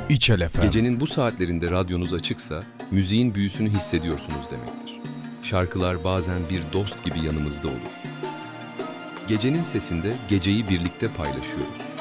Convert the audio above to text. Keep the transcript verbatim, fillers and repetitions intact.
İçel F M. Gecenin bu saatlerinde radyonuz açıksa, müziğin büyüsünü hissediyorsunuz demektir. Şarkılar bazen bir dost gibi yanımızda olur. Gecenin sesinde geceyi birlikte paylaşıyoruz.